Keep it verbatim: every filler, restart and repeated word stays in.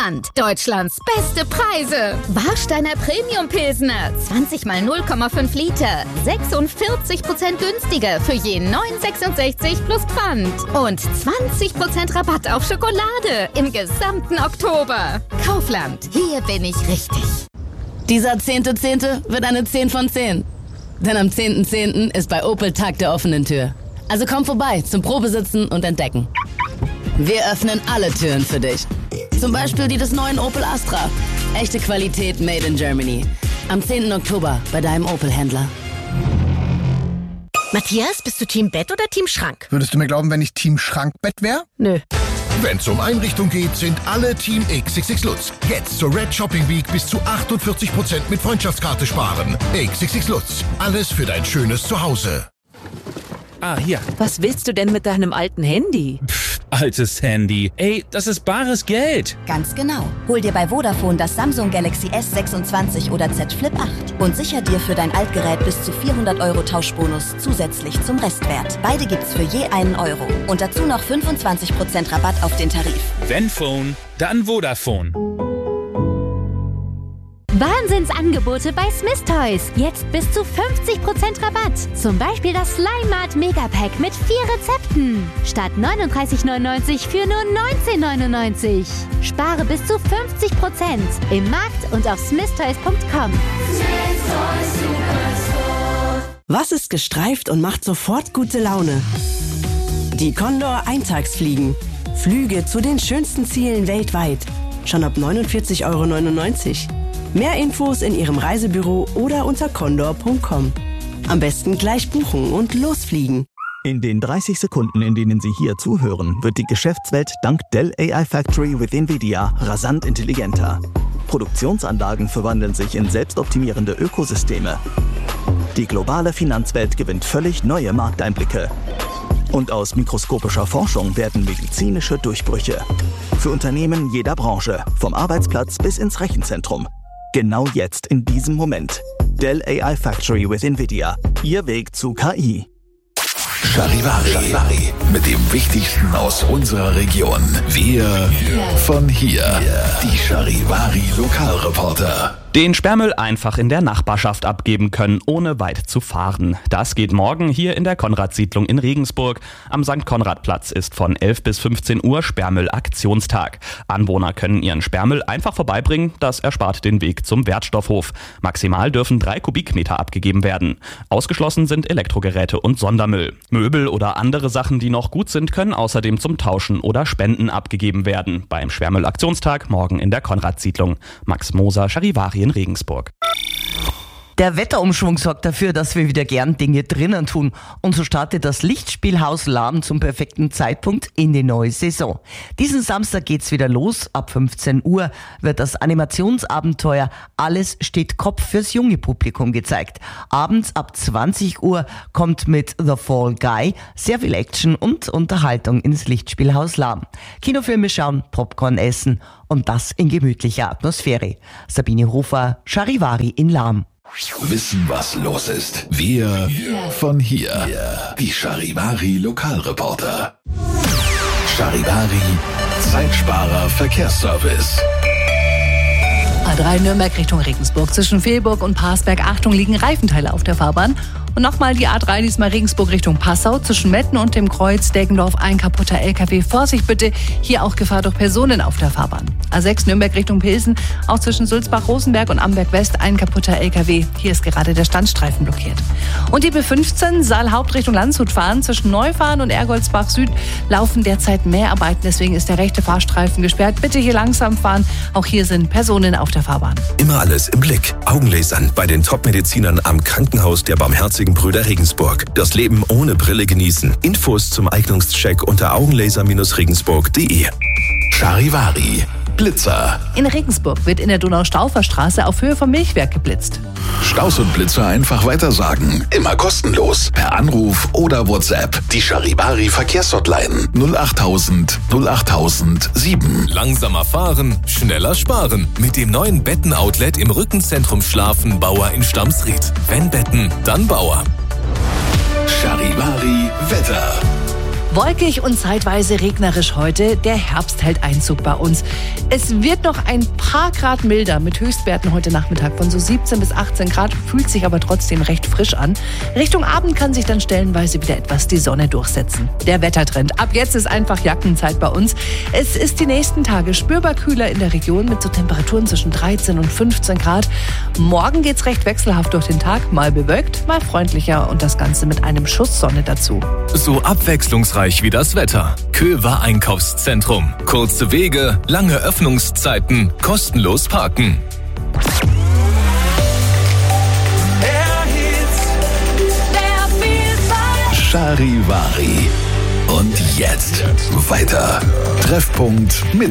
Kaufland. Deutschlands beste Preise. Warsteiner Premium Pilsner. zwanzig mal null Komma fünf Liter. sechsundvierzig Prozent günstiger für je neun sechsundsechzig plus Pfand. Und zwanzig Prozent Rabatt auf Schokolade im gesamten Oktober. Kaufland. Hier bin ich richtig. Dieser zehnte Zehnte wird eine zehn von zehn. Denn am zehnten Zehnten ist bei Opel Tag der offenen Tür. Also komm vorbei zum Probesitzen und Entdecken. Wir öffnen alle Türen für dich. Zum Beispiel die des neuen Opel Astra. Echte Qualität made in Germany. Am zehnten Oktober bei deinem Opel-Händler. Matthias, bist du Team Bett oder Team Schrank? Würdest du mir glauben, wenn ich Team Schrankbett wäre? Nö. Wenn es um Einrichtung geht, sind alle Team X X X Lutz. Jetzt zur Red Shopping Week bis zu achtundvierzig Prozent mit Freundschaftskarte sparen. X X X Lutz. Alles für dein schönes Zuhause. Ah, hier. Was willst du denn mit deinem alten Handy? Pff, altes Handy. Ey, das ist bares Geld. Ganz genau. Hol dir bei Vodafone das Samsung Galaxy S sechsundzwanzig oder Z Flip acht und sicher dir für dein Altgerät bis zu vierhundert Euro Tauschbonus zusätzlich zum Restwert. Beide gibt's für je einen Euro. Und dazu noch fünfundzwanzig Prozent Rabatt auf den Tarif. Wenn Phone, dann Vodafone. Wahnsinnsangebote bei Smith Toys. Jetzt bis zu fünfzig Prozent Rabatt. Zum Beispiel das Slime Mart Megapack mit vier Rezepten. Statt neununddreißig neunundneunzig für nur neunzehn neunundneunzig. Spare bis zu fünfzig Prozent im Markt und auf smith toys punkt com. Was ist gestreift und macht sofort gute Laune? Die Condor Eintagsfliegen. Flüge zu den schönsten Zielen weltweit. Schon ab neunundvierzig Euro neunundneunzig. Mehr Infos in Ihrem Reisebüro oder unter condor punkt com. Am besten gleich buchen und losfliegen. In den dreißig Sekunden, in denen Sie hier zuhören, wird die Geschäftswelt dank Dell A I Factory with NVIDIA rasant intelligenter. Produktionsanlagen verwandeln sich in selbstoptimierende Ökosysteme. Die globale Finanzwelt gewinnt völlig neue Markteinblicke. Und aus mikroskopischer Forschung werden medizinische Durchbrüche. Für Unternehmen jeder Branche, vom Arbeitsplatz bis ins Rechenzentrum. Genau jetzt, in diesem Moment. Dell A I Factory with NVIDIA. Ihr Weg zu K I. Charivari. Charivari. Mit dem Wichtigsten aus unserer Region. Wir von hier. Die Charivari Lokalreporter. Den Sperrmüll einfach in der Nachbarschaft abgeben können, ohne weit zu fahren. Das geht morgen hier in der Konrad-Siedlung in Regensburg. Am Sankt Konrad-Platz ist von elf bis fünfzehn Uhr Sperrmüll-Aktionstag. Anwohner können ihren Sperrmüll einfach vorbeibringen, das erspart den Weg zum Wertstoffhof. Maximal dürfen drei Kubikmeter abgegeben werden. Ausgeschlossen sind Elektrogeräte und Sondermüll. Möbel oder andere Sachen, die noch gut sind, können außerdem zum Tauschen oder Spenden abgegeben werden. Beim Sperrmüll-Aktionstag morgen in der Konrad-Siedlung. Max Moser, Charivari in Regensburg. Der Wetterumschwung sorgt dafür, dass wir wieder gern Dinge drinnen tun. Und so startet das Lichtspielhaus Lahm zum perfekten Zeitpunkt in die neue Saison. Diesen Samstag geht's wieder los. Ab fünfzehn Uhr wird das Animationsabenteuer Alles steht Kopf fürs junge Publikum gezeigt. Abends ab zwanzig Uhr kommt mit The Fall Guy sehr viel Action und Unterhaltung ins Lichtspielhaus Lahm. Kinofilme schauen, Popcorn essen und das in gemütlicher Atmosphäre. Sabine Hofer, Charivari in Lahm. Wissen, was los ist. Wir von hier. Die Charivari Lokalreporter. Charivari Zeitsparer Verkehrsservice. A drei Nürnberg Richtung Regensburg. Zwischen Fehlburg und Parsberg, Achtung, liegen Reifenteile auf der Fahrbahn. Und nochmal die A drei, diesmal Regensburg Richtung Passau. Zwischen Metten und dem Kreuz Deggendorf ein kaputter L K W. Vorsicht bitte, hier auch Gefahr durch Personen auf der Fahrbahn. A sechs Nürnberg Richtung Pilsen. Auch zwischen Sulzbach-Rosenberg und Amberg-West ein kaputter L K W. Hier ist gerade der Standstreifen blockiert. Und die B fünfzehn Saal-Haupt Richtung Landshut fahren. Zwischen Neufahren und Ergoldsbach Süd laufen derzeit Mehrarbeiten. Deswegen ist der rechte Fahrstreifen gesperrt. Bitte hier langsam fahren. Auch hier sind Personen auf der Fahrbahn. Immer alles im Blick. Augenlasern bei den Top-Medizinern am Krankenhaus der Barmherzigen Brüder Regensburg. Das Leben ohne Brille genießen. Infos zum Eignungscheck unter augenlaser regensburg punkt de. Charivari Blitzer. In Regensburg wird in der Donau-Staufer-Straße auf Höhe vom Milchwerk geblitzt. Staus und Blitzer einfach weitersagen. Immer kostenlos. Per Anruf oder WhatsApp. Die Charivari Verkehrshotline null achttausend null achttausend sieben. Langsamer fahren, schneller sparen. Mit dem neuen Betten-Outlet im Rückenzentrum Schlafen Bauer in Stamsried. Wenn Betten, dann Bauer. Charivari Wetter. Wolkig und zeitweise regnerisch heute. Der Herbst hält Einzug bei uns. Es wird noch ein paar Grad milder mit Höchstwerten heute Nachmittag von so siebzehn bis achtzehn Grad, fühlt sich aber trotzdem recht frisch an. Richtung Abend kann sich dann stellenweise wieder etwas die Sonne durchsetzen. Der Wettertrend. Ab jetzt ist einfach Jackenzeit bei uns. Es ist die nächsten Tage spürbar kühler in der Region mit so Temperaturen zwischen dreizehn und fünfzehn Grad. Morgen geht's recht wechselhaft durch den Tag, mal bewölkt, mal freundlicher und das Ganze mit einem Schuss Sonne dazu. So abwechslungsreich wie das Wetter. Köwer Einkaufszentrum. Kurze Wege, lange Öffnungszeiten, kostenlos parken. Charivari. Und jetzt weiter. Treffpunkt mit